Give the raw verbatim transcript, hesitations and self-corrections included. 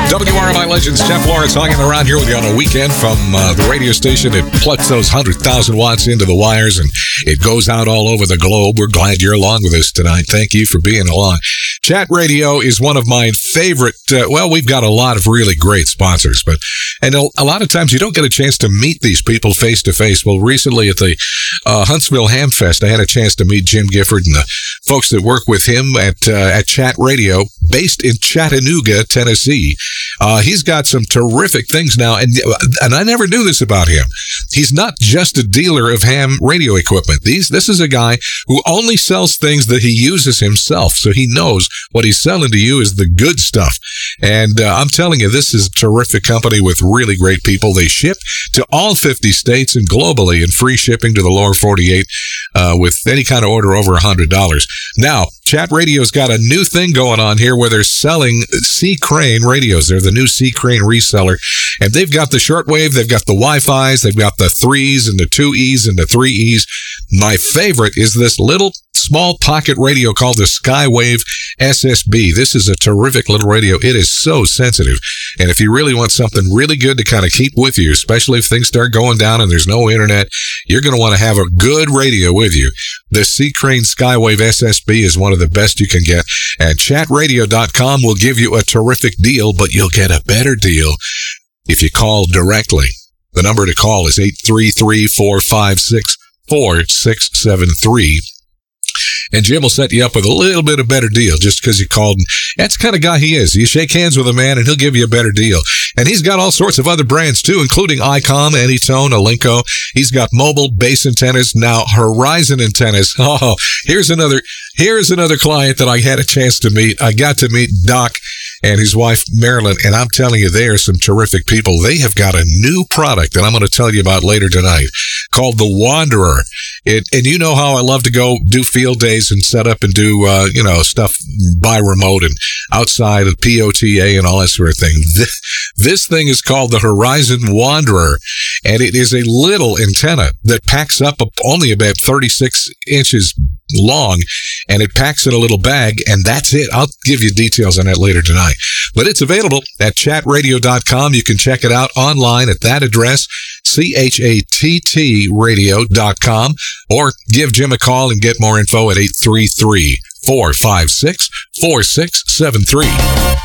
W R M I Legends, Jeff Lawrence hanging around here with you on a weekend from uh, the radio station. It plugs those one hundred thousand watts into the wires, and it goes out all over the globe. We're glad you're along with us tonight. Thank you for being along. Chat Radio is one of my favorite, uh, well, we've got a lot of really great sponsors, but and a, a lot of times you don't get a chance to meet these people face to face. Well, recently at the uh, Huntsville Ham Fest, I had a chance to meet Jim Gifford and the folks that work with him at uh, at Chat Radio, based in Chattanooga, Tennessee. Uh, he's got some terrific things now, and and I never knew this about him. He's not just a dealer of ham radio equipment. These this is a guy who only sells things that he uses himself, so he knows what he's selling to you is the good stuff. And uh, I'm telling you, this is a terrific company with really great people. They ship to all fifty states and globally, and free shipping to the lower forty-eight uh, with any kind of order over one hundred dollars. Now, Chat Radio's got a new thing going on here where they're selling C. Crane radios. They're the new C. Crane reseller, and they've got the shortwave, they've got the Wi-Fi's, they've got the threes and the two E's and the three E's. My favorite is this little small pocket radio called the Skywave S S B. This is a terrific little radio. It is so sensitive. And if you really want something really good to kind of keep with you, especially if things start going down and there's no internet, you're going to want to have a good radio with you. The C. Crane Skywave S S B is one of the best you can get. And chat radio dot com will give you a terrific deal, but you'll get a better deal if you call directly. The number to call is eight three three, four five six, four six seven three. And Jim will set you up with a little bit of better deal just because you called. And that's the kind of guy he is. You shake hands with a man and he'll give you a better deal. And he's got all sorts of other brands too, including ICOM, Anytone, Alinco. He's got mobile base antennas, now Horizon antennas. Oh, here's another, here's another client that I had a chance to meet. I got to meet Doc and his wife, Marilyn, and I'm telling you, they are some terrific people. They have got a new product that I'm going to tell you about later tonight called the Wanderer. It, and you know how I love to go do field days and set up and do, uh, you know, stuff by remote and outside of P O T A and all that sort of thing. This, this thing is called the Horizon Wanderer, and it is a little antenna that packs up only about thirty-six inches long, and it packs in a little bag, and that's it. I'll give you details on that later tonight. But it's available at chat radio dot com. You can check it out online at that address, C H A T T radio dot com, or give Jim a call and get more info at eight three three, four five six, four six seven three.